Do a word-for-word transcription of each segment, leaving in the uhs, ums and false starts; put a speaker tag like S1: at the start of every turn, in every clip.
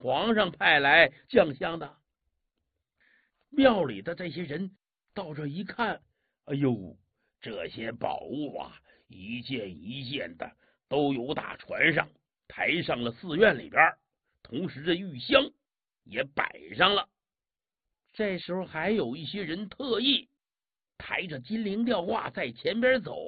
S1: 皇上派来降香的。庙里的这些人到这一看，哎呦，这些宝物啊，一件一件的都由大船上抬上了寺院里边，同时这玉香也摆上了。这时候还有一些人特意抬着金铃吊挂在前边走。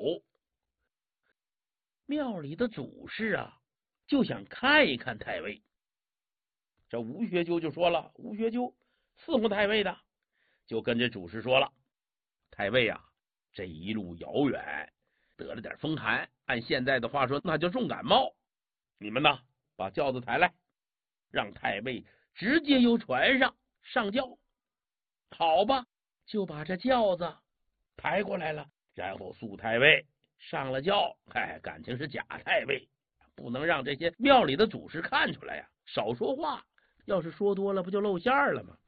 S1: 庙里的主事啊，就想看一看太尉。这吴学究就说了，吴学究伺候太尉的，就跟这主事说了，太尉啊，这一路遥远，得了点风寒，按现在的话说，那叫重感冒。你们呢，把轿子抬来，让太尉直接由船上上轿。好吧，就把这轿子抬过来了，然后苏太尉上了轿。哎，感情是假太尉，不能让这些庙里的主事看出来呀，少说话，要是说多了，不就露馅了吗？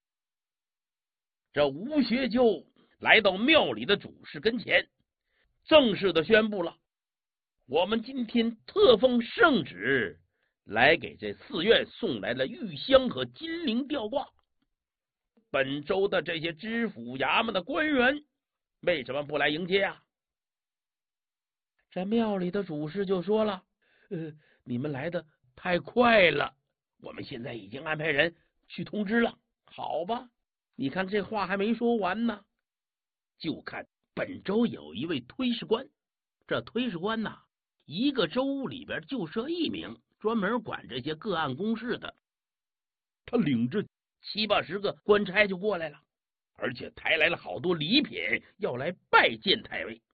S1: 这吴学究来到庙里的主事跟前，正式的宣布了，我们今天特奉圣旨，来给这寺院送来了玉香和金铃吊挂。本州的这些知府衙门的官员为什么不来迎接啊？这庙里的主事就说了，呃，你们来的太快了，我们现在已经安排人去通知了。好吧，你看这话还没说完呢，就看本州有一位推事官，这推事官呐，一个州里边就设一名，专门管这些个案公事的。他领着七八十个官差就过来了，而且抬来了好多礼品，要来拜见太尉。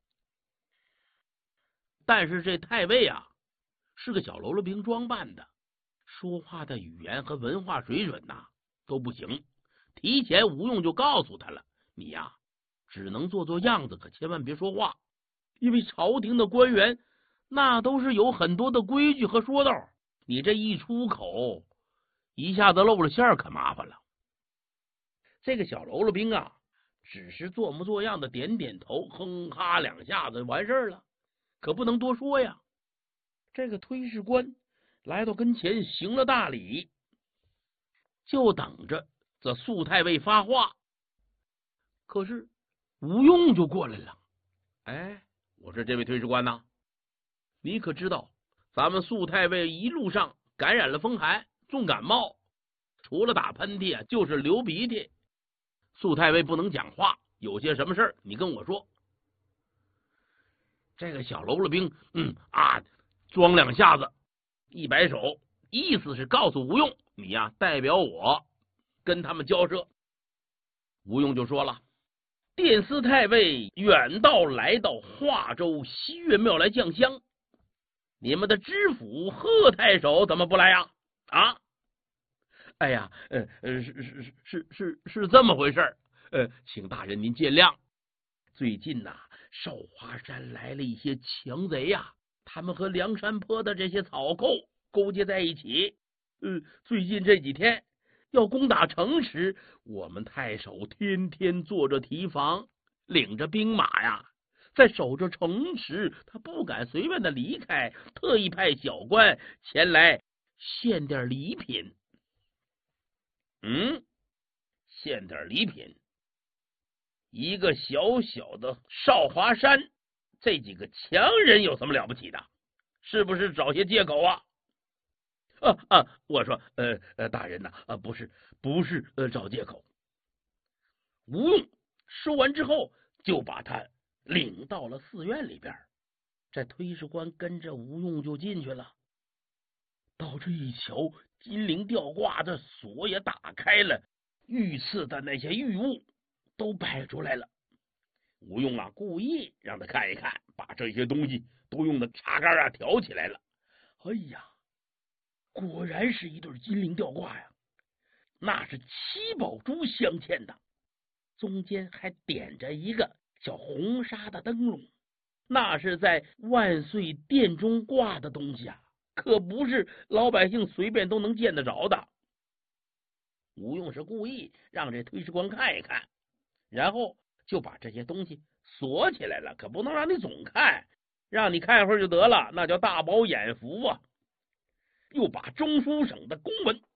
S1: 但是这太尉啊，是个小喽啰兵装扮的，说话的语言和文化水准呐、啊、都不行。提前吴用就告诉他了，你呀、啊、只能做做样子，可千万别说话，因为朝廷的官员那都是有很多的规矩和说道，你这一出口，一下子露了馅儿，可麻烦了。这个小喽啰兵啊，只是做模作样的点点头，哼哈两下子完事儿了，可不能多说呀。这个推事官来到跟前行了大礼，就等着这肃太尉发话。可是吴用就过来了，哎，我说这位推事官呐，你可知道咱们肃太尉一路上感染了风寒，重感冒，除了打喷嚏啊，就是流鼻涕。肃太尉不能讲话，有些什么事儿你跟我说。这个小喽啰兵，嗯啊，装两下子，一摆手，意思是告诉吴用，你呀、啊、代表我跟他们交涉。吴用就说了，殿司太尉远道来到华州西岳庙来降香，你们的知府贺太守怎么不来呀？啊？哎呀，呃呃，是是是是是这么回事，呃，请大人您见谅。最近呐、啊，少华山来了一些强贼呀、啊，他们和梁山坡的这些草寇勾结在一起，呃，最近这几天要攻打城池，我们太守天天坐着提防，领着兵马呀，在守着城池，他不敢随便的离开，特意派小官前来献点礼品。嗯，献点礼品，一个小小的少华山，这几个强人有什么了不起的？是不是找些借口啊？啊啊！我说，呃呃，大人呐、啊，啊，不是不是呃找借口。吴用说完之后，就把他领到了寺院里边。这推事官跟着吴用就进去了。到这一瞧，金铃吊挂的锁也打开了，御赐的那些玉物都摆出来了。吴用啊，故意让他看一看，把这些东西都用的插杆啊挑起来了。哎呀，果然是一对金铃吊挂呀，那是七宝珠镶嵌的，中间还点着一个小红纱的灯笼，那是在万岁殿中挂的东西啊，可不是老百姓随便都能见得着的。吴用是故意让这推事官看一看，然后就把这些东西锁起来了，可不能让你总看，让你看一会儿就得了，那叫大饱眼福啊。 又把中书省的公文